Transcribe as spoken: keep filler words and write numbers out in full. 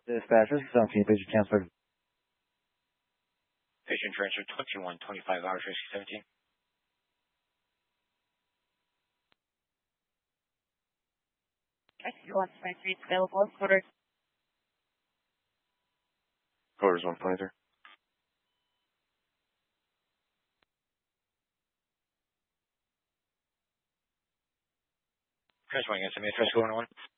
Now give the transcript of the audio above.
Dispatch, this is um, can you please transfer? Patient transfer twenty-one twenty-five hours seventeen. I see one twenty-three is available. Quarter. Quarters one twenty-three. Transferring S M A, transfer going on.